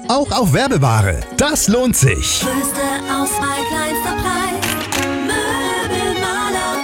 auch auf Werbeware. Das lohnt sich. Größte Auswahl, kleinster Preis. Möbelmaler.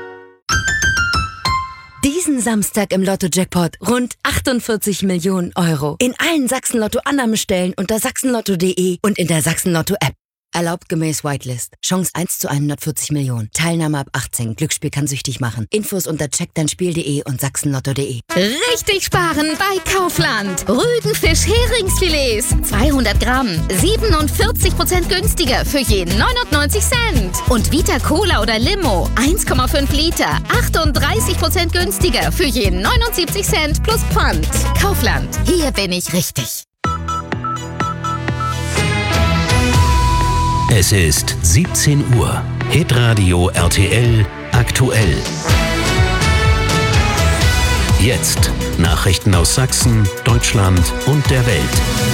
Diesen Samstag im Lotto-Jackpot rund 48 Millionen Euro. In allen Sachsen-Lotto-Annahmestellen unter sachsenlotto.de und in der Sachsen-Lotto-App. Erlaubt gemäß Whitelist. Chance 1 zu 140 Millionen. Teilnahme ab 18. Glücksspiel kann süchtig machen. Infos unter checkdeinspiel.de und sachsenlotto.de. Richtig sparen bei Kaufland. Rüdenfisch Heringsfilets. 200 Gramm. 47% günstiger für jeden 99 Cent. Und Vita Cola oder Limo. 1,5 Liter. 38% günstiger für jeden 79 Cent plus Pfand. Kaufland. Hier bin ich richtig. Es ist 17 Uhr. Hitradio RTL aktuell. Jetzt Nachrichten aus Sachsen, Deutschland und der Welt.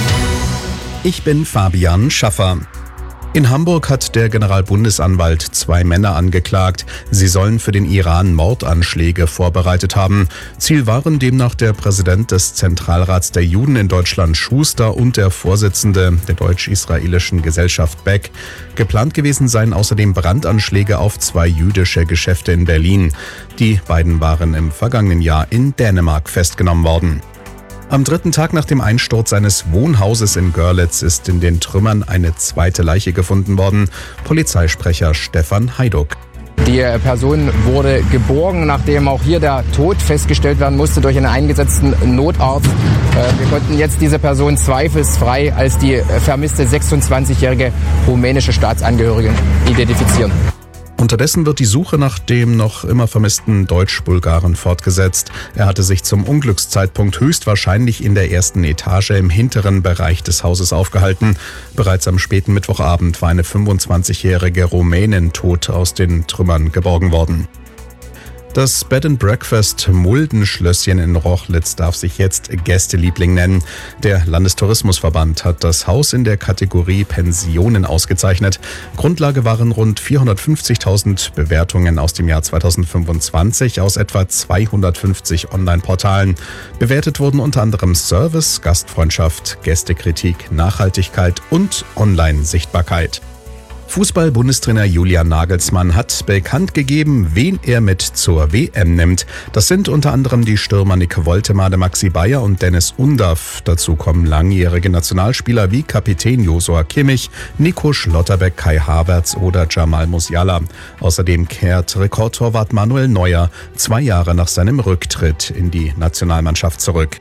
Ich bin Fabian Schaffer. In Hamburg hat der Generalbundesanwalt 2 Männer angeklagt. Sie sollen für den Iran Mordanschläge vorbereitet haben. Ziel waren demnach der Präsident des Zentralrats der Juden in Deutschland Schuster und der Vorsitzende der deutsch-israelischen Gesellschaft Beck. Geplant gewesen seien außerdem Brandanschläge auf 2 jüdische Geschäfte in Berlin. Die beiden waren im vergangenen Jahr in Dänemark festgenommen worden. Am 3. Tag nach dem Einsturz eines Wohnhauses in Görlitz ist in den Trümmern eine zweite Leiche gefunden worden. Polizeisprecher Stefan Heiduck. Die Person wurde geborgen, nachdem auch hier der Tod festgestellt werden musste durch einen eingesetzten Notarzt. Wir konnten jetzt diese Person zweifelsfrei als die vermisste 26-jährige rumänische Staatsangehörige identifizieren. Unterdessen wird die Suche nach dem noch immer vermissten Deutsch-Bulgaren fortgesetzt. Er hatte sich zum Unglückszeitpunkt höchstwahrscheinlich in der ersten Etage im hinteren Bereich des Hauses aufgehalten. Bereits am späten Mittwochabend war eine 25-jährige Rumänin tot aus den Trümmern geborgen worden. Das Bed and Breakfast Muldenschlösschen in Rochlitz darf sich jetzt Gästeliebling nennen. Der Landestourismusverband hat das Haus in der Kategorie Pensionen ausgezeichnet. Grundlage waren rund 450.000 Bewertungen aus dem Jahr 2025 aus etwa 250 Online-Portalen. Bewertet wurden unter anderem Service, Gastfreundschaft, Gästekritik, Nachhaltigkeit und Online-Sichtbarkeit. Fußball-Bundestrainer Julian Nagelsmann hat bekannt gegeben, wen er mit zur WM nimmt. Das sind unter anderem die Stürmer Nick Woltemade, Maxi Bayer und Dennis Undaff. Dazu kommen langjährige Nationalspieler wie Kapitän Josua Kimmich, Nico Schlotterbeck, Kai Havertz oder Jamal Musiala. Außerdem kehrt Rekordtorwart Manuel Neuer 2 Jahre nach seinem Rücktritt in die Nationalmannschaft zurück.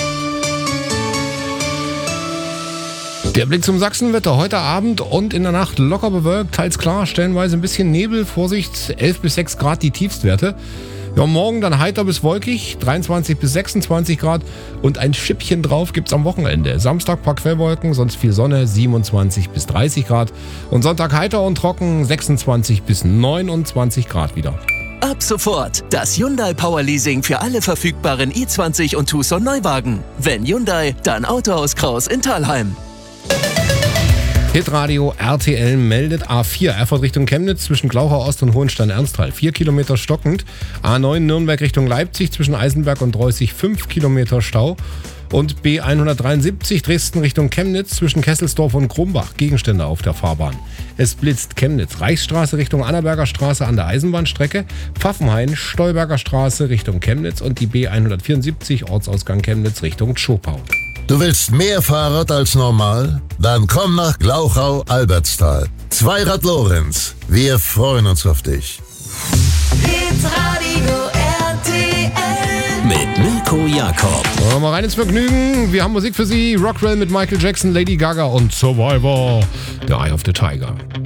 Der Blick zum Sachsenwetter heute Abend und in der Nacht locker bewölkt, teils klar, stellenweise ein bisschen Nebel, Vorsicht, 11 bis 6 Grad die Tiefstwerte. Ja, morgen dann heiter bis wolkig, 23 bis 26 Grad und ein Schippchen drauf gibt's am Wochenende. Samstag paar Quellwolken, sonst viel Sonne, 27 bis 30 Grad und Sonntag heiter und trocken, 26 bis 29 Grad wieder. Ab sofort das Hyundai Power Leasing für alle verfügbaren i20 und Tucson Neuwagen. Wenn Hyundai, dann Autohaus Kraus in Thalheim. Hitradio RTL meldet A4 Erfurt Richtung Chemnitz zwischen Glauchau Ost und Hohenstein-Ernsthal 4 Kilometer stockend. A9 Nürnberg Richtung Leipzig zwischen Eisenberg und Dreußig 5 Kilometer Stau. Und B173 Dresden Richtung Chemnitz zwischen Kesselsdorf und Krumbach Gegenstände auf der Fahrbahn. Es blitzt Chemnitz Reichsstraße Richtung Annaberger Straße an der Eisenbahnstrecke, Pfaffenhain Stolberger Straße Richtung Chemnitz und die B174 Ortsausgang Chemnitz Richtung Tschopau. Du willst mehr Fahrrad als normal? Dann komm nach Glauchau-Albertstal. Zweirad Lorenz. Wir freuen uns auf dich. Hitradio RTL. Mit Mirko Jakob. Mal rein ins Vergnügen. Wir haben Musik für Sie. Rockwell mit Michael Jackson, Lady Gaga und Survivor, The Eye of the Tiger.